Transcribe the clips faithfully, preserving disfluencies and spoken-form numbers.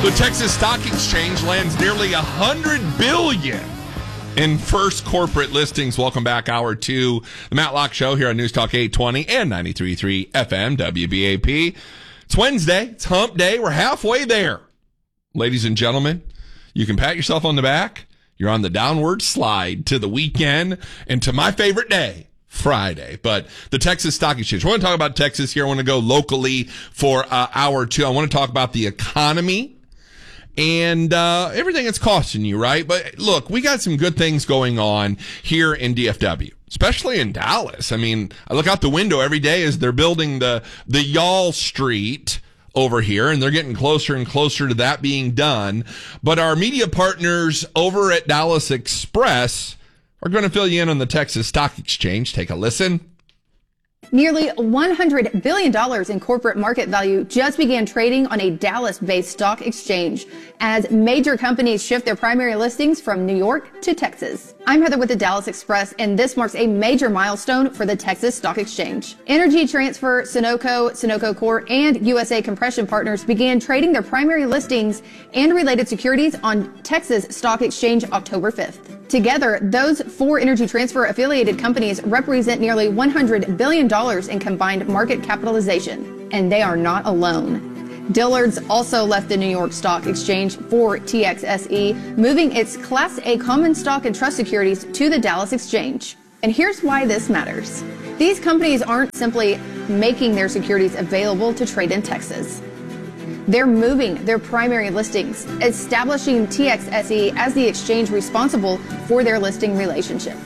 The Texas Stock Exchange lands nearly one hundred billion dollars in first corporate listings. Welcome back, hour two, the Matt Locke Show here on News Talk eight twenty and ninety-three point three F M W B A P. It's Wednesday. It's hump day. We're halfway there. Ladies and gentlemen, you can pat yourself on the back. You're on the downward slide to the weekend and to my favorite day, Friday. But the Texas Stock Exchange. I want to talk about Texas here. I want to go locally for uh, hour two. I want to talk about the economy and uh everything it's costing you, right? But look, we got some good things going on here in D F W, especially in Dallas. I mean, I look out the window every day as they're building the the Y'all Street over here, and they're getting closer and closer to that being done. But our media partners over at Dallas Express are going to fill you in on the Texas Stock Exchange. Take a listen. Nearly one hundred billion dollars in corporate market value just began trading on a Dallas-based stock exchange as major companies shift their primary listings from New York to Texas. I'm Heather with the Dallas Express, and this marks a major milestone for the Texas Stock Exchange. Energy Transfer, Sunoco, Sunoco Corp, and U S A Compression Partners began trading their primary listings and related securities on Texas Stock Exchange October fifth. Together, those four Energy Transfer affiliated companies represent nearly one hundred billion dollars in combined market capitalization, and they are not alone. Dillard's also left the New York Stock Exchange for T X S E, moving its Class A common stock and trust securities to the Dallas Exchange. And here's why this matters. These companies aren't simply making their securities available to trade in Texas. They're moving their primary listings, establishing T X S E as the exchange responsible for their listing relationship.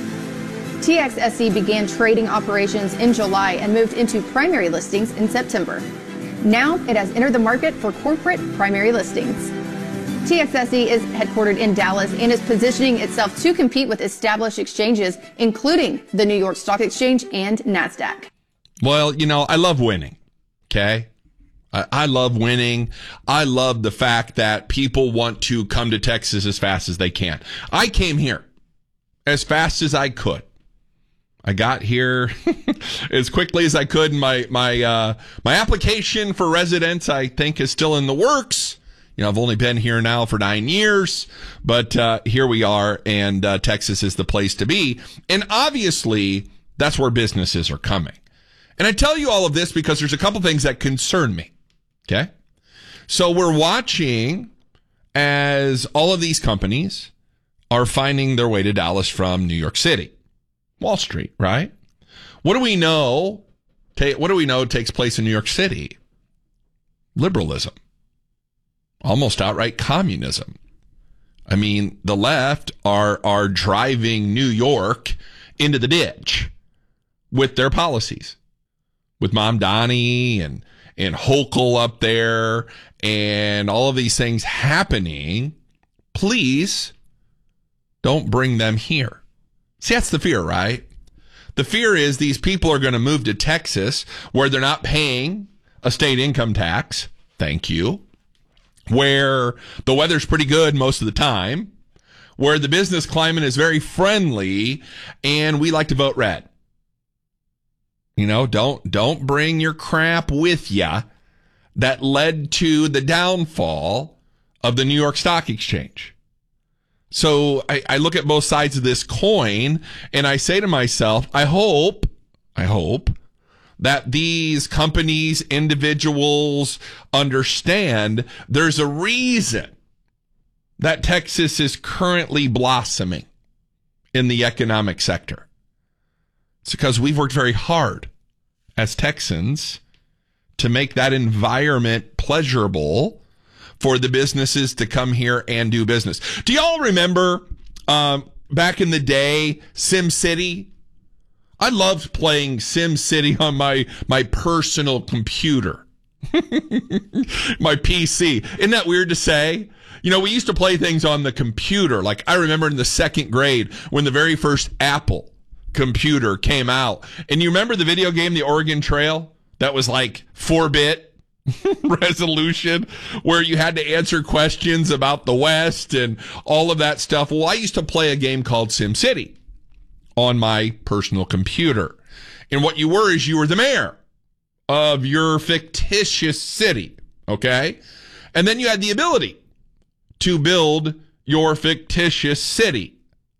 T X S E began trading operations in July and moved into primary listings in September. Now it has entered the market for corporate primary listings. T X S E is headquartered in Dallas and is positioning itself to compete with established exchanges, including the New York Stock Exchange and NASDAQ. Well, you know, I love winning, okay? I love winning. I love the fact that people want to come to Texas as fast as they can. I came here as fast as I could. I got here as quickly as I could. My my uh, my application for residence, I think, is still in the works. You know, I've only been here now for nine years, but uh, here we are, and uh, Texas is the place to be. And obviously, that's where businesses are coming. And I tell you all of this because there's a couple things that concern me. Okay. So we're watching as all of these companies are finding their way to Dallas from New York City, Wall Street, right? What do we know? Ta- what do we know takes place in New York City? Liberalism, almost outright communism. I mean, the left are, are driving New York into the ditch with their policies, with Mamdani and and Hochul up there and all of these things happening. Please don't bring them here. See, that's the fear, right? The fear is these people are going to move to Texas where they're not paying a state income tax. Thank you. Where the weather's pretty good most of the time, where the business climate is very friendly, and we like to vote red. You know, don't don't bring your crap with you that led to the downfall of the New York Stock Exchange. So I, I look at both sides of this coin and I say to myself, I hope, I hope that these companies, individuals understand there's a reason that Texas is currently blossoming in the economic sector. It's because we've worked very hard as Texans to make that environment pleasurable for the businesses to come here and do business. Do y'all remember um, back in the day, SimCity? I loved playing SimCity on my, my personal computer, my P C. Isn't that weird to say? You know, we used to play things on the computer. Like I remember in the second grade when the very first Apple computer came out. And you remember the video game, the Oregon Trail? That was like four-bit resolution where you had to answer questions about the West and all of that stuff. Well, I used to play a game called SimCity on my personal computer. And what you were is you were the mayor of your fictitious city, okay? And then you had the ability to build your fictitious city.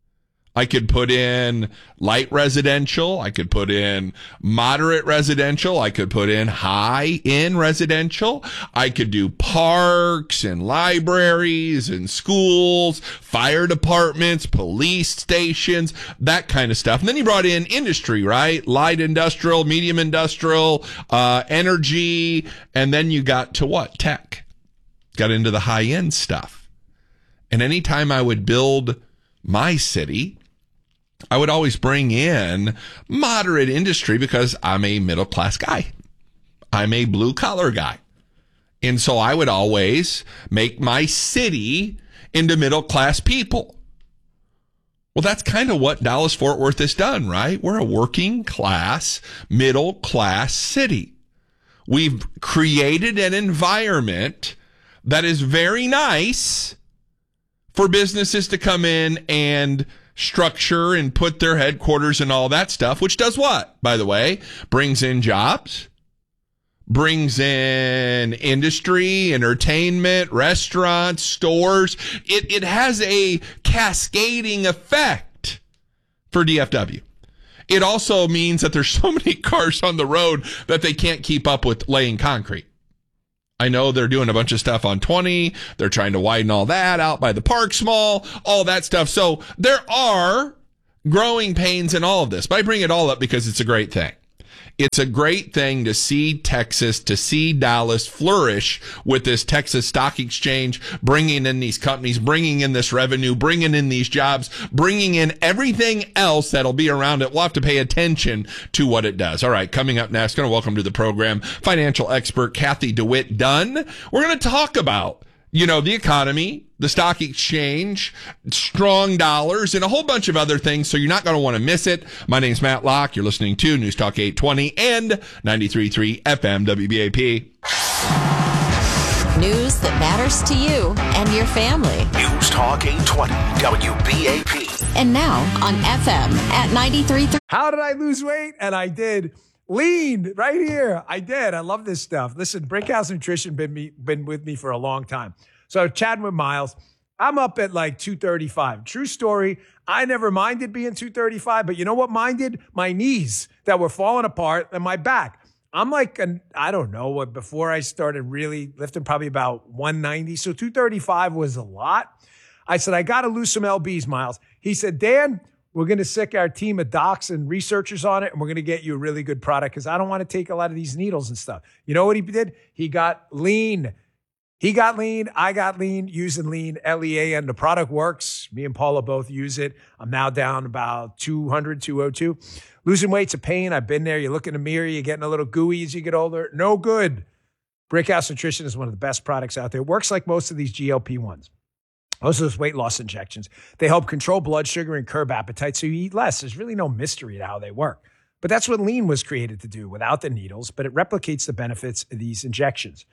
I could put in light residential. I could put in moderate residential. I could put in high-end residential. I could do parks and libraries and schools, fire departments, police stations, that kind of stuff. And then you brought in industry, right? Light industrial, medium industrial, uh, energy. And then you got to what? Tech. Got into the high-end stuff. And anytime I would build my city, I would always bring in moderate industry because I'm a middle class guy. I'm a blue collar guy. And so I would always make my city into middle class people. Well, that's kind of what Dallas Fort Worth has done, right? We're a working class, middle class city. We've created an environment that is very nice for businesses to come in and structure and put their headquarters and all that stuff, which does what, by the way? Brings in jobs, brings in industry, entertainment, restaurants, stores. It, it has a cascading effect for D F W. It also means that there's so many cars on the road that they can't keep up with laying concrete. I know they're doing a bunch of stuff on twenty. They're trying to widen all that out by the Parks Mall, all that stuff. So there are growing pains in all of this. But I bring it all up because it's a great thing. It's a great thing to see Texas, to see Dallas flourish with this Texas Stock Exchange, bringing in these companies, bringing in this revenue, bringing in these jobs, bringing in everything else that'll be around it. We'll have to pay attention to what it does. All right, coming up next, going to welcome to the program financial expert Kathy DeWitt Dunn. We're going to talk about, you know, the economy, the stock exchange, strong dollars, and a whole bunch of other things, so you're not going to want to miss it. My name's Matt Locke. You're listening to News Talk eight twenty and ninety-three point three F M W B A P. News that matters to you and your family. News Talk eight twenty W B A P. And now on F M at ninety-three point three. How did I lose weight? And I did. Lean right here. I did. I love this stuff. Listen, Brickhouse Nutrition been me been with me for a long time. So chatting with Miles, I'm up at like two thirty-five. True story. I never minded being two thirty-five, but you know what minded? My knees that were falling apart and my back. I'm like, an, I don't know what, before I started really lifting, probably about one ninety. So two thirty-five was a lot. I said, I got to lose some L Bs, Miles. He said, Dan, we're going to sick our team of docs and researchers on it, and we're going to get you a really good product because I don't want to take a lot of these needles and stuff. You know what he did? He got lean. He got lean. I got lean using lean, L E A, and the product works. Me and Paula both use it. I'm now down about two hundred, two oh two. Losing weight's a pain. I've been there. You look in the mirror, you're getting a little gooey as you get older. No good. Brickhouse Nutrition is one of the best products out there. It works like most of these G L P ones. Most of those weight loss injections. They help control blood sugar and curb appetite so you eat less. There's really no mystery to how they work. But that's what lean was created to do without the needles, but it replicates the benefits of these injections.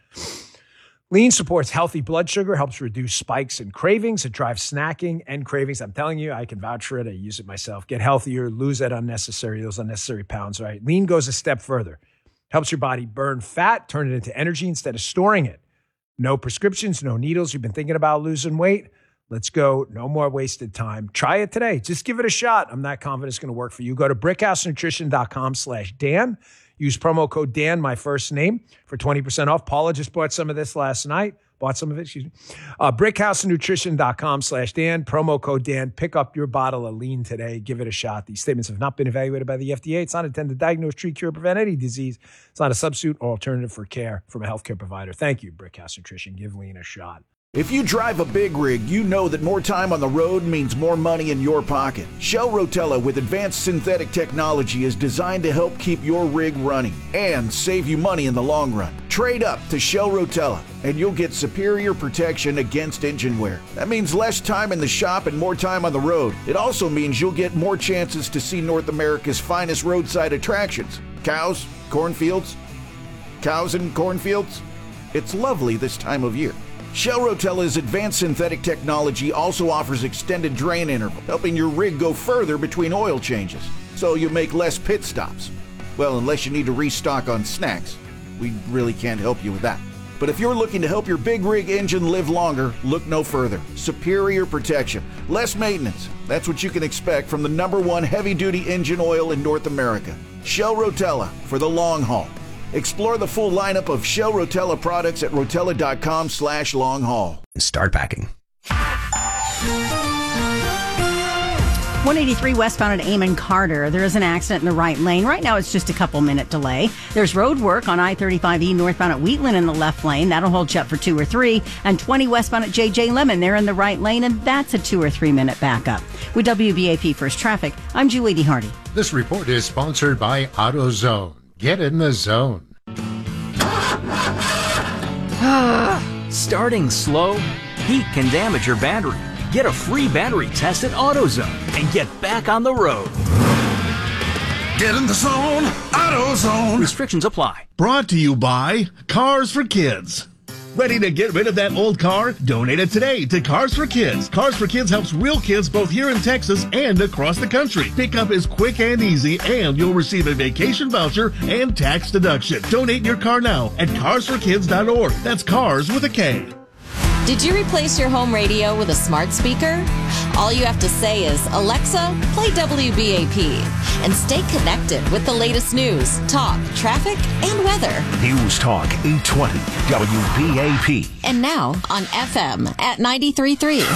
Lean supports healthy blood sugar, helps reduce spikes and cravings. It drives snacking and cravings. I'm telling you, I can vouch for it. I use it myself. Get healthier, lose that unnecessary, those unnecessary pounds, right? Lean goes a step further. Helps your body burn fat, turn it into energy instead of storing it. No prescriptions, no needles. You've been thinking about losing weight? Let's go. No more wasted time. Try it today. Just give it a shot. I'm not confident it's going to work for you. Go to brickhousenutrition.com slash Dan. Use promo code Dan, my first name, for twenty percent off. Paula just bought some of this last night. Bought some of it, excuse me. Uh, brickhousenutrition.com slash Dan. Promo code Dan. Pick up your bottle of lean today. Give it a shot. These statements have not been evaluated by the F D A. It's not intended to diagnose, treat, cure, prevent any disease. It's not a substitute or alternative for care from a healthcare provider. Thank you, Brickhouse Nutrition. Give lean a shot. If you drive a big rig, you know that more time on the road means more money in your pocket. Shell Rotella with advanced synthetic technology is designed to help keep your rig running and save you money in the long run. Trade up to Shell Rotella and you'll get superior protection against engine wear. That means less time in the shop and more time on the road. It also means you'll get more chances to see North America's finest roadside attractions. Cows, cornfields, cows and cornfields. It's lovely this time of year. Shell Rotella's advanced synthetic technology also offers extended drain interval, helping your rig go further between oil changes, so you make less pit stops. Well, unless you need to restock on snacks, we really can't help you with that. But if you're looking to help your big rig engine live longer, look no further. Superior protection, less maintenance. That's what you can expect from the number one heavy-duty engine oil in North America. Shell Rotella for the long haul. Explore the full lineup of Shell Rotella products at rotella.com slash long haul. Start packing. one eighty-three westbound at Amon Carter. There is an accident in the right lane. Right now, it's just a couple minute delay. There's road work on I thirty-five E northbound at Wheatland in the left lane. That'll hold you up for two or three. And twenty westbound at J J Lemon. They're in the right lane, and that's a two or three minute backup. With W B A P First Traffic, I'm Julie D. Hardy. This report is sponsored by AutoZone. Get in the zone. Starting slow? Heat can damage your battery. Get a free battery test at AutoZone and get back on the road. Get in the zone, AutoZone. Restrictions apply. Brought to you by Cars for Kids. Ready to get rid of that old car? Donate it today to Cars for Kids. Cars for Kids helps real kids both here in Texas and across the country. Pickup is quick and easy, and you'll receive a vacation voucher and tax deduction. Donate your car now at cars for kids dot org. That's cars with a K. Did you replace your home radio with a smart speaker? All you have to say is, Alexa, play W B A P, and stay connected with the latest news, talk, traffic, and weather. News Talk eight twenty W B A P. And now on F M at ninety-three point three.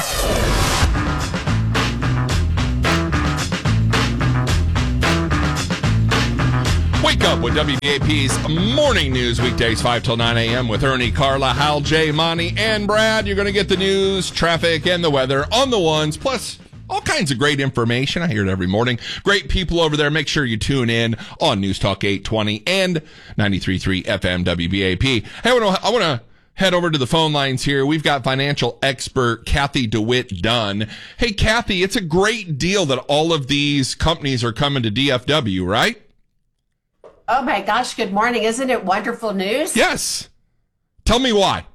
Wake up with W B A P's morning news weekdays five till nine a.m. with Ernie, Carla, Hal, Jay, Monty, and Brad. You're going to get the news, traffic, and the weather on the ones, plus all kinds of great information. I hear it every morning. Great people over there. Make sure you tune in on News Talk eight twenty and ninety-three point three F M W B A P. Hey, I want to I want to head over to the phone lines here. We've got financial expert Kathy DeWitt Dunn. Hey, Kathy, it's a great deal that all of these companies are coming to D F W, right? Oh my gosh, good morning. Isn't it wonderful news? Yes. Tell me why.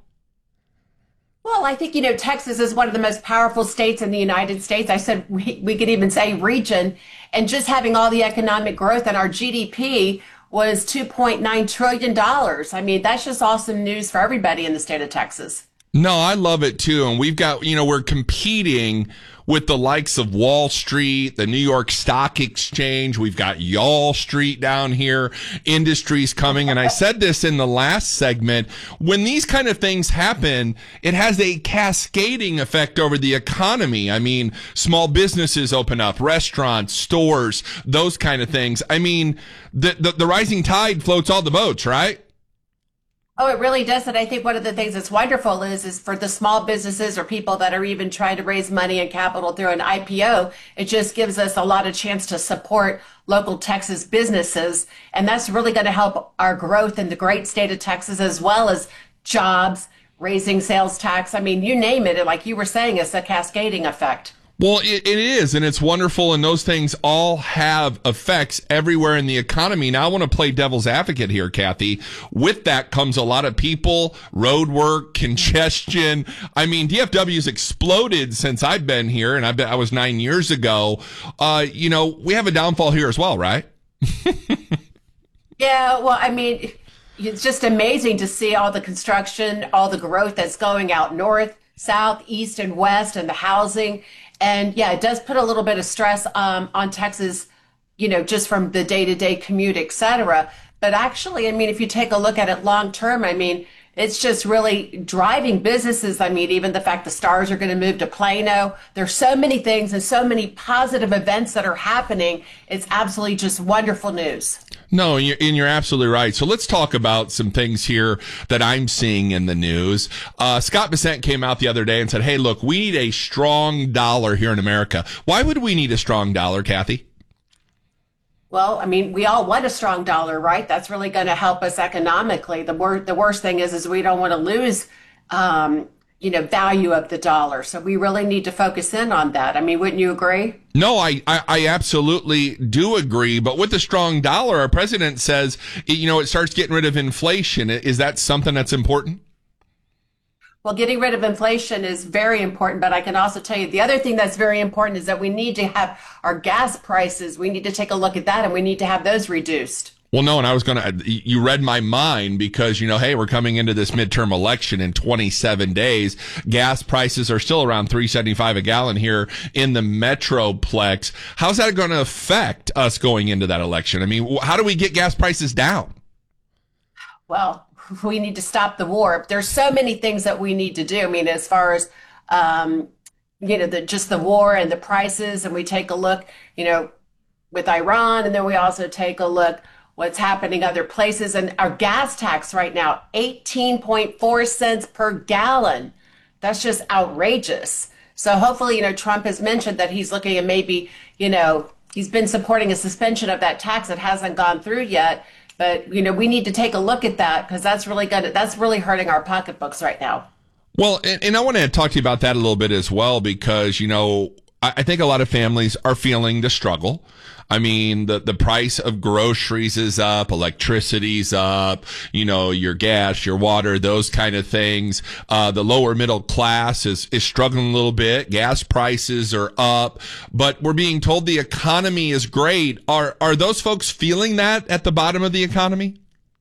Well, I think, you know, Texas is one of the most powerful states in the United States. I said we, we could even say region. And just having all the economic growth, and our G D P was two point nine trillion dollars. I mean, that's just awesome news for everybody in the state of Texas. No, I love it too. And we've got, you know, we're competing with the likes of Wall Street, the New York Stock Exchange. We've got Y'all Street down here, industries coming. And I said this in the last segment, when these kind of things happen, it has a cascading effect over the economy. I mean, small businesses open up, restaurants, stores, those kind of things. I mean, the, the, the rising tide floats all the boats, right? Oh, it really does. And I think one of the things that's wonderful is, is for the small businesses or people that are even trying to raise money and capital through an I P O, it just gives us a lot of chance to support local Texas businesses. And that's really going to help our growth in the great state of Texas, as well as jobs, raising sales tax. I mean, you name it. Like you were saying, it's a cascading effect. Well, it, it is, and it's wonderful, and those things all have effects everywhere in the economy. Now, I want to play devil's advocate here, Kathy. With that comes a lot of people, road work, congestion. I mean, D F W's exploded since I've been here, and I bet I was nine years ago. Uh, you know, we have a downfall here as well, right? Yeah, well, I mean, it's just amazing to see all the construction, all the growth that's going out north, south, east, and west, and the housing. And yeah, it does put a little bit of stress um, on Texas, you know, just from the day-to-day commute, et cetera. But actually, I mean, if you take a look at it long term, I mean, it's just really driving businesses. I mean, even the fact the Stars are going to move to Plano. There's so many things and so many positive events that are happening. It's absolutely just wonderful news. No, and you're, and you're absolutely right. So let's talk about some things here that I'm seeing in the news. Uh, Scott Bessent came out the other day and said, hey, look, we need a strong dollar here in America. Why would we need a strong dollar, Kathy? Well, I mean, we all want a strong dollar, right? That's really going to help us economically. The, wor- the worst thing is, is we don't want to lose, um, you know, value of the dollar. So we really need to focus in on that. I mean, wouldn't you agree? No, I, I, I absolutely do agree. But with the strong dollar, our president says, you know, it starts getting rid of inflation. Is that something that's important? Well, getting rid of inflation is very important, but I can also tell you the other thing that's very important is that we need to have our gas prices. We need to take a look at that, and we need to have those reduced. Well, no, and I was going to, you read my mind because, you know, hey, we're coming into this midterm election in twenty-seven days. Gas prices are still around three seventy-five a gallon here in the Metroplex. How's that going to affect us going into that election? I mean, how do we get gas prices down? Well, we need to stop the war. There's so many things that we need to do. I mean, as far as, um, you know, the, just the war and the prices, and we take a look, you know, with Iran, and then we also take a look what's happening other places. And our gas tax right now, eighteen point four cents per gallon. That's just outrageous. So hopefully, you know, Trump has mentioned that he's looking at maybe, you know, he's been supporting a suspension of that tax. It hasn't gone through yet. But, you know, we need to take a look at that because that's really good. That's really hurting our pocketbooks right now. Well, and, and I want to talk to you about that a little bit as well, because, you know, I, I think a lot of families are feeling the struggle. I mean, the, the price of groceries is up, electricity's up, you know, your gas, your water, those kind of things. Uh, the lower middle class is, is struggling a little bit. Gas prices are up, but we're being told the economy is great. Are, are those folks feeling that at the bottom of the economy?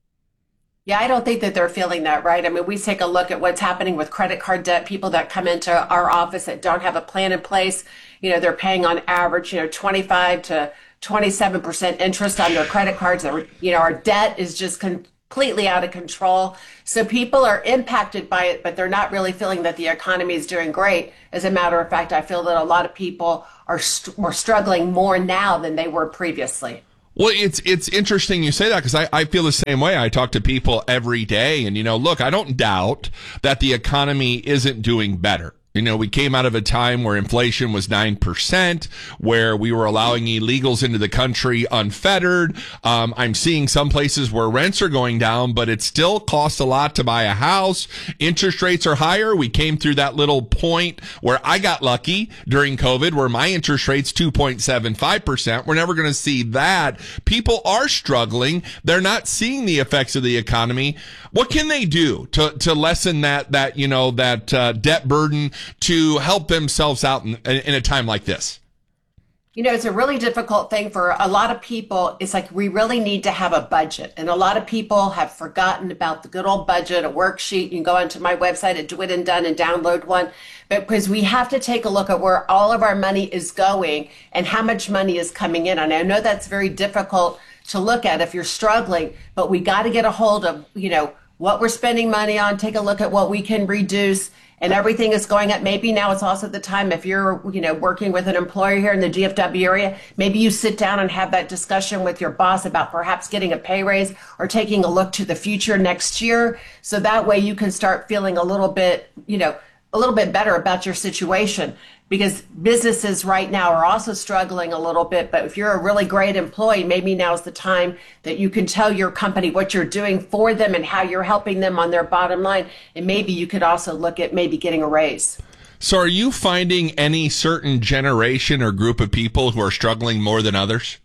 Yeah, I don't think that they're feeling that, right? I mean, we take a look at what's happening with credit card debt, people that come into our office that don't have a plan in place. You know, they're paying on average, you know, twenty-five to twenty-seven percent interest on their credit cards. You know, our debt is just completely out of control. So people are impacted by it, but they're not really feeling that the economy is doing great. As a matter of fact, I feel that a lot of people are, st- are struggling more now than they were previously. Well, it's it's interesting you say that because I, I feel the same way. I talk to people every day, and, you know, look, I don't doubt that the economy isn't doing better. You know, we came out of a time where inflation was nine percent, where we were allowing illegals into the country unfettered. Um, I'm seeing some places where rents are going down, but it still costs a lot to buy a house. Interest rates are higher. We came through that little point where I got lucky during COVID, where my interest rate's two point seven five percent. We're never going to see that. People are struggling. They're not seeing the effects of the economy. What can they do to, to lessen that, that, you know, that uh, debt burden, to help themselves out in, in a time like this? You know, it's a really difficult thing for a lot of people. It's like we really need to have a budget. And a lot of people have forgotten about the good old budget, a worksheet. You can go onto my website at Do It and Done and download one. But because we have to take a look at where all of our money is going and how much money is coming in. And I know that's very difficult to look at if you're struggling, but we got to get a hold of, you know, what we're spending money on, take a look at what we can reduce. And everything is going up. Maybe now it's also the time, if you're, you know, working with an employer here in the D F W area, maybe you sit down and have that discussion with your boss about perhaps getting a pay raise or taking a look to the future next year. So that way you can start feeling a little bit, you know, a little bit better about your situation, because businesses right now are also struggling a little bit. But if you're a really great employee, maybe now's the time that you can tell your company what you're doing for them and how you're helping them on their bottom line. And maybe you could also look at maybe getting a raise. So are you finding any certain generation or group of people who are struggling more than others?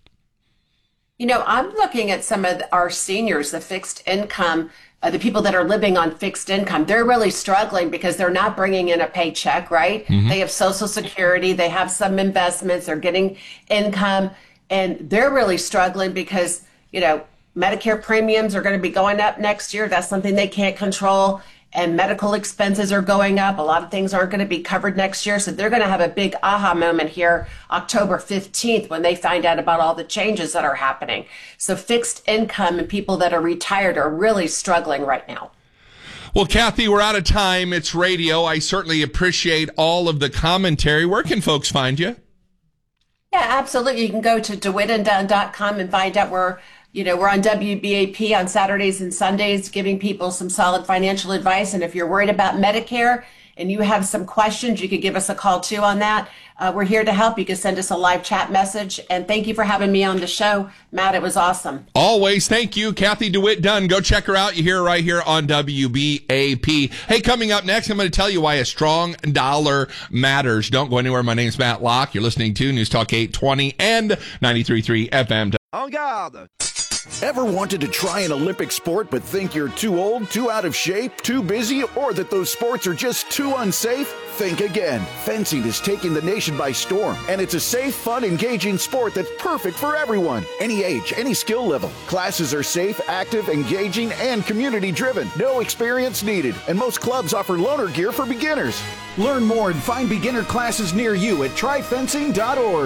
You know, I'm looking at some of our seniors, the fixed income, uh, the people that are living on fixed income. They're really struggling because they're not bringing in a paycheck, right? Mm-hmm. They have Social Security, they have some investments, they're getting income, and they're really struggling because, you know, Medicare premiums are going to be going up next year. That's something they can't control. And medical expenses are going up. A lot of things aren't going to be covered next year. So they're going to have a big aha moment here October fifteenth when they find out about all the changes that are happening. So fixed income and people that are retired are really struggling right now. Well, Kathy, we're out of time. It's radio. I certainly appreciate all of the commentary. Where can folks find you? Yeah, absolutely. You can go to do it and done dot com and find out where, you know, we're on W B A P on Saturdays and Sundays, giving people some solid financial advice. And if you're worried about Medicare and you have some questions, you could give us a call too on that. Uh, we're here to help. You can send us a live chat message. And thank you for having me on the show, Matt. It was awesome. Always. Thank you. Kathy DeWitt Dunn. Go check her out. You hear her right here on W B A P. Hey, coming up next, I'm going to tell you why a strong dollar matters. Don't go anywhere. My name's Matt Locke. You're listening to News Talk eight twenty and ninety-three point three F M. En garde! Ever wanted to try an Olympic sport but think you're too old, too out of shape, too busy, or that those sports are just too unsafe? Think again. Fencing is taking the nation by storm, and it's a safe, fun, engaging sport that's perfect for everyone. Any age, any skill level. Classes are safe, active, engaging, and community-driven. No experience needed, and most clubs offer loaner gear for beginners. Learn more and find beginner classes near you at try fencing dot org.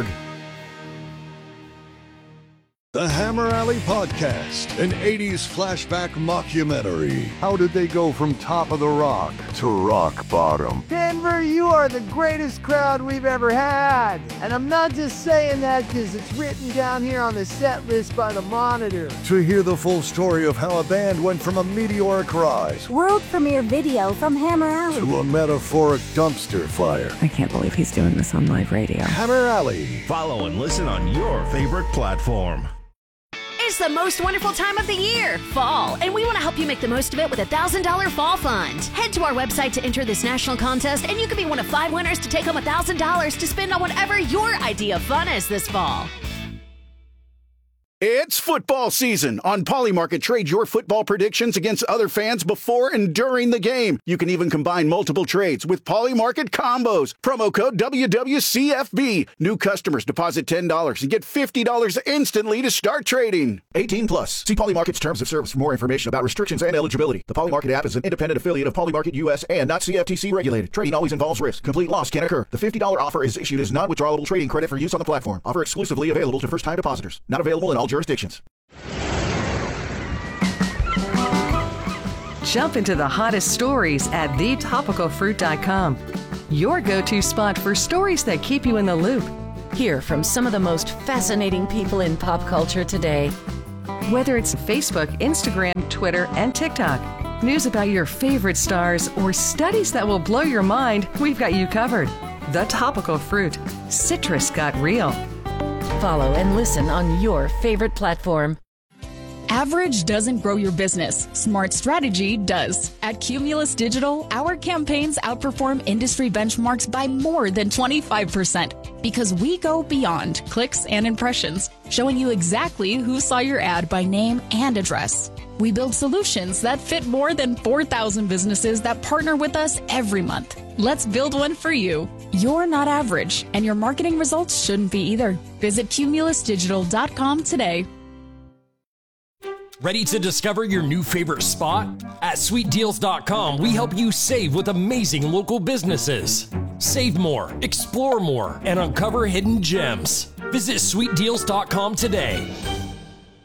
The Hammer Alley Podcast, an eighties flashback mockumentary. How did they go from top of the rock to rock bottom? Denver, you are the greatest crowd we've ever had. And I'm not just saying that because it's written down here on the set list by the Monitor. To hear the full story of how a band went from a meteoric rise world premiere video from Hammer Alley to a metaphoric dumpster fire. I can't believe he's doing this on live radio. Hammer Alley. Follow and listen on your favorite platform. It's the most wonderful time of the year, fall, and we want to help you make the most of it with a one thousand dollars Fall Fund. Head to our website to enter this national contest, and you could be one of five winners to take home one thousand dollars to spend on whatever your idea of fun is this fall. It's football season. On Polymarket, trade your football predictions against other fans before and during the game. You can even combine multiple trades with Polymarket combos. Promo code W W C F B. New customers deposit ten dollars and get fifty dollars instantly to start trading. eighteen plus. See Polymarket's terms of service for more information about restrictions and eligibility. The Polymarket app is an independent affiliate of Polymarket U S and not C F T C regulated. Trading always involves risk. Complete loss can occur. The fifty dollars offer is issued as non-withdrawable trading credit for use on the platform. Offer exclusively available to first-time depositors. Not available in all jurisdictions. Jump into the hottest stories at the topical fruit dot com. Your go-to spot for stories that keep you in the loop. Hear from some of the most fascinating people in pop culture today. Whether it's Facebook, Instagram, Twitter, and TikTok, news about your favorite stars, or studies that will blow your mind, we've got you covered. The Topical Fruit. Citrus got real. Follow and listen on your favorite platform. Average doesn't grow your business. Smart strategy does. At Cumulus Digital, our campaigns outperform industry benchmarks by more than twenty-five percent because we go beyond clicks and impressions, showing you exactly who saw your ad by name and address. We build solutions that fit more than four thousand businesses that partner with us every month. Let's build one for you. You're not average, and your marketing results shouldn't be either. Visit cumulus digital dot com today. Ready to discover your new favorite spot? At sweet deals dot com, we help you save with amazing local businesses. Save more, explore more, and uncover hidden gems. Visit sweet deals dot com today.